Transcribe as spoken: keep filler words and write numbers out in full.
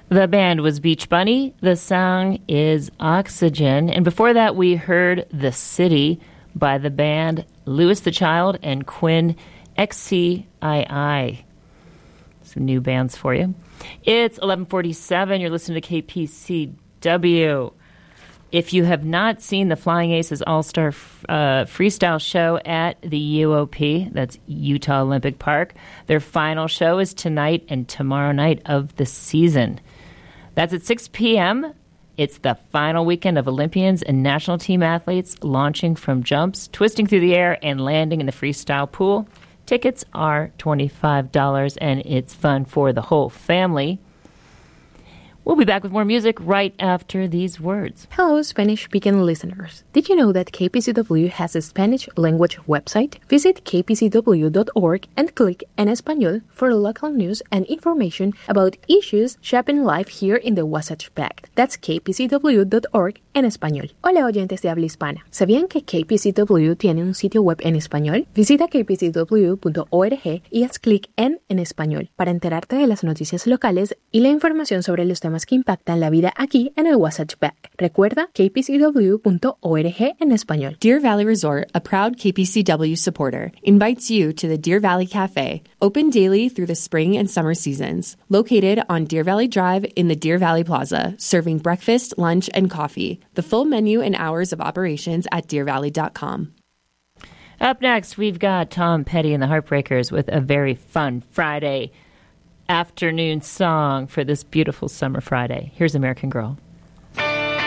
The band was Beach Bunny. The song is Oxygen. And before that, we heard The City by the band Louis the Child and Quinn X C I I. Some new bands for you. It's eleven forty-seven. You're listening to K P C W. If you have not seen the Flying Aces All-Star uh, Freestyle Show at the U O P, that's Utah Olympic Park, their final show is tonight and tomorrow night of the season. That's at six p.m. It's the final weekend of Olympians and national team athletes launching from jumps, twisting through the air, and landing in the freestyle pool. Tickets are twenty-five dollars, and it's fun for the whole family. We'll be back with more music right after these words. Hello, Spanish-speaking listeners. Did you know that K P C W has a Spanish language website? Visit k p c w dot org and click En Español for local news and information about issues shaping life here in the Wasatch Pact. That's k p c w dot org en español. Hola, oyentes de habla hispana. ¿Sabían que K P C W tiene un sitio web en español? Visita k p c w punto org y haz clic en En Español para enterarte de las noticias locales y la información sobre los temas que impactan la vida aquí en el Wasatch Pact. Recuerda k p c w punto org en español. Deer Valley Resort, a proud K P C W supporter, invites you to the Deer Valley Cafe, open daily through the spring and summer seasons. Located on Deer Valley Drive in the Deer Valley Plaza, serving breakfast, lunch, and coffee. The full menu and hours of operations at deer valley dot com. Up next, we've got Tom Petty and the Heartbreakers with a very fun Friday afternoon song for this beautiful summer Friday. Here's American Girl.